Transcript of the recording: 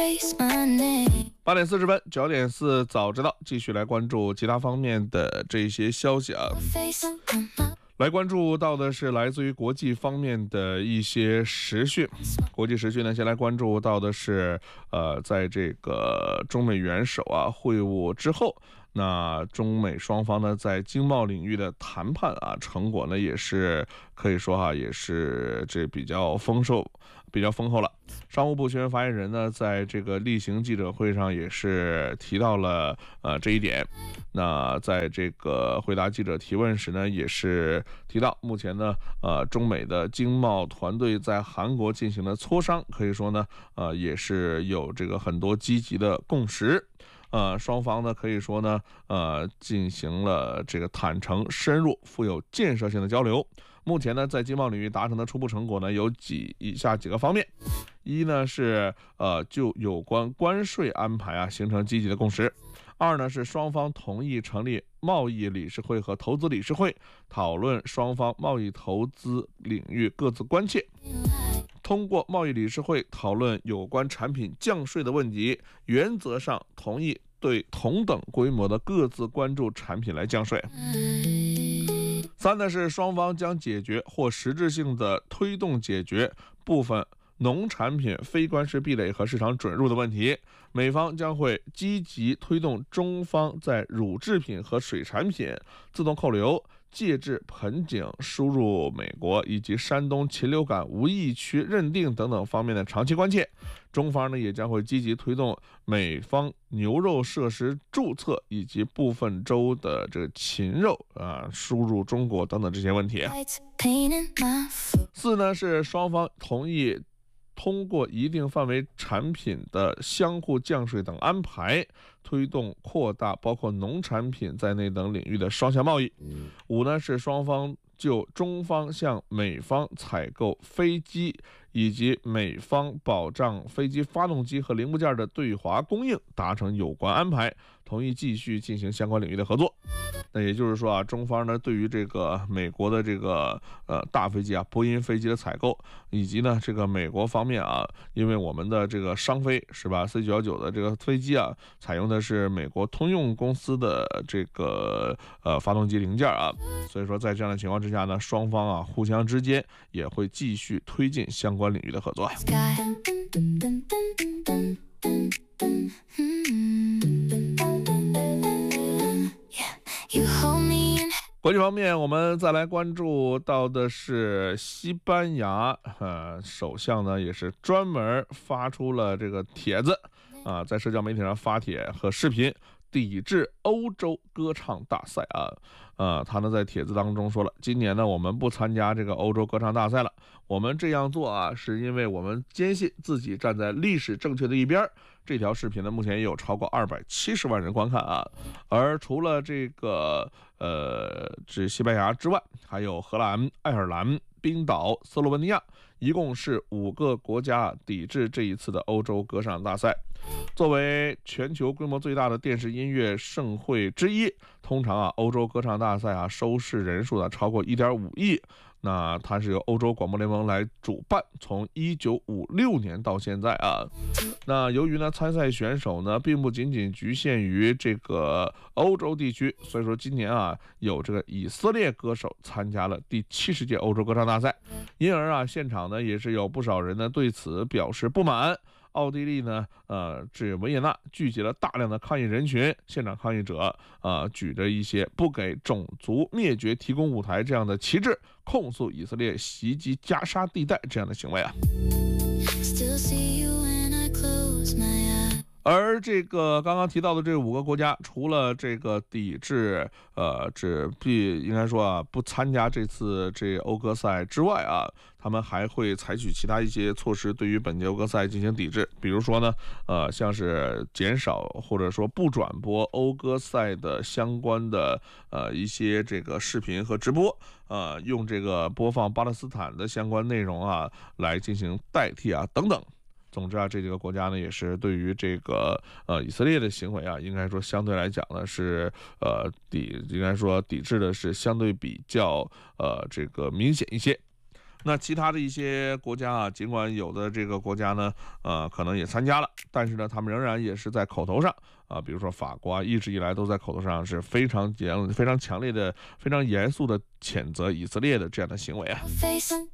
8点40分，9点4早知道，继续来关注其他方面的这些消息啊。来关注到的是来自于国际方面的一些时讯。国际时讯呢，先来关注到的是，在这个中美元首会晤之后，那中美双方呢在经贸领域的谈判成果呢也是可以说也是这比较丰厚了。商务部新闻发言人呢在这个例行记者会上也是提到了这一点。那在这个回答记者提问时呢，也是提到目前呢中美的经贸团队在韩国进行了磋商，可以说呢也是有这个很多积极的共识。双方呢可以说呢进行了这个坦诚、深入、富有建设性的交流。目前呢在经贸领域达成的初步成果呢有以下几个方面。一呢是就有关关税安排形成积极的共识。二呢是双方同意成立贸易理事会和投资理事会，讨论双方贸易投资领域各自关切。通过贸易理事会讨论有关产品降税的问题，原则上同意对同等规模的各自关注产品来降税。三呢是双方将解决或实质性的推动解决部分农产品非关税壁垒和市场准入的问题。美方将会积极推动中方在乳制品和水产品、自动扣留、介质盆景输入美国以及山东禽流感无疫区认定等等方面的长期关切。中方呢也将会积极推动美方牛肉设施注册以及部分州的这个禽肉输入中国等等这些问题。四呢是双方同意通过一定范围产品的相互降税等安排，推动扩大包括农产品在内等领域的双向贸易。五呢是双方就中方向美方采购飞机以及美方保障飞机发动机和零部件的对华供应达成有关安排，同意继续进行相关领域的合作。那也就是说中方呢对于这个美国的这个大飞机波音飞机的采购，以及呢这个美国方面因为我们的这个商飞是吧 C919 的这个飞机采用的是美国通用公司的这个发动机零件所以说在这样的情况之下呢，双方互相之间也会继续推进相关领域的合作。国际方面，我们再来关注到的是西班牙首相呢也是专门发出了这个帖子在社交媒体上发帖和视频抵制欧洲歌唱大赛他呢在帖子当中说了，今年呢我们不参加这个欧洲歌唱大赛了，我们这样做是因为我们坚信自己站在历史正确的一边。这条视频呢目前也有超过270万人观看而除了这个西班牙之外，还有荷兰、爱尔兰、冰岛、斯洛文尼亚，一共是5个国家抵制这一次的欧洲歌唱大赛。作为全球规模最大的电视音乐盛会之一，通常欧洲歌唱大赛收视人数超过1.5亿。那它是由欧洲广播联盟来主办，从1956年到现在那由于呢参赛选手呢并不仅仅局限于这个欧洲地区，所以说今年有这个以色列歌手参加了第70届欧洲歌唱大赛，因而现场呢也是有不少人呢对此表示不满。奥地利呢这维也纳聚集了大量的抗议人群，现场抗议者举着一些不给种族灭绝提供舞台这样的旗帜，控诉以色列袭击加沙地带这样的行为而这个刚刚提到的这5个国家，除了这个抵制应该说不参加这次这欧歌赛之外他们还会采取其他一些措施对于本届欧歌赛进行抵制。比如说呢像是减少或者说不转播欧歌赛的相关的一些这个视频和直播用这个播放巴勒斯坦的相关内容来进行代替等等。总之这几个国家呢也是对于这个以色列的行为应该说相对来讲呢是应该说抵制的是相对比较这个明显一些。 那其他的一些国家啊，尽管有的这个国家呢，可能也参加了，但是呢，他们仍然也是在口头上啊，比如说法国啊，一直以来都在口头上是非常强烈的、非常严肃的谴责以色列的这样的行为啊。